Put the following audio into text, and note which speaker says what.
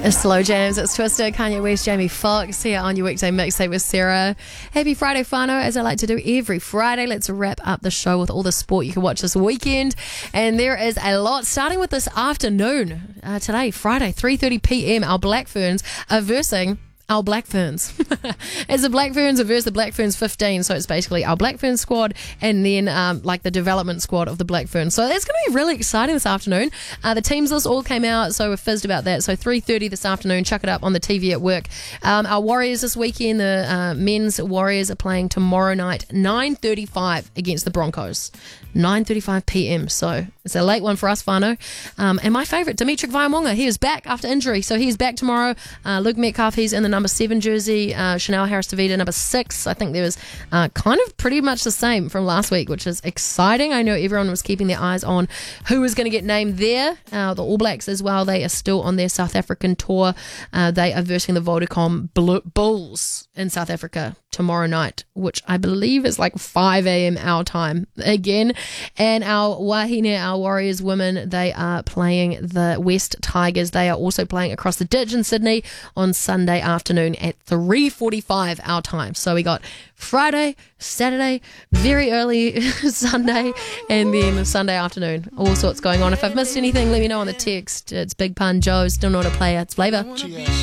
Speaker 1: Slow jams, it's Twister, Kanye West, Jamie Foxx here on your weekday mixtape with Sarah. Happy Friday, whānau, as I like to do every Friday. Let's wrap up the show with all the sport you can watch this weekend. And there is a lot, starting with this afternoon. Today, Friday, 3:30 p.m, our Black Ferns are versing our Black Ferns. As the Black Ferns are versus the Black Ferns 15, so it's basically our Black Ferns squad and then like the development squad of the Black Ferns. So that's going to be really exciting this afternoon. The teams list all came out, so we're fizzed about that. So 3:30 this afternoon, chuck it up on the TV at work. Our Warriors this weekend, the men's Warriors are playing tomorrow night, 9:35 against the Broncos. 9:35 p.m, so it's a late one for us, whānau. And my favourite, Dimitri Vaiamonga, he is back after injury, so he's back tomorrow. Luke Metcalf, he's in the number 7 jersey. Chanel Harris-Tavita, number 6. I think there was kind of pretty much the same from last week, which is exciting. I know everyone was keeping their eyes on who was going to get named there. The All Blacks as well, they are still on their South African tour. They are versing the Vodacom Bulls in South Africa tomorrow night, which I believe is like 5 a.m. our time again. And our Wahine, our Warriors women, they are playing the West Tigers. They are also playing across the ditch in Sydney on Sunday afternoon at 3:45 our time. So we got Friday, Saturday, very early Sunday, and then Sunday afternoon. All sorts going on. If I've missed anything, let me know on the text. It's Big Pun Joe, still not a player. It's Flavour.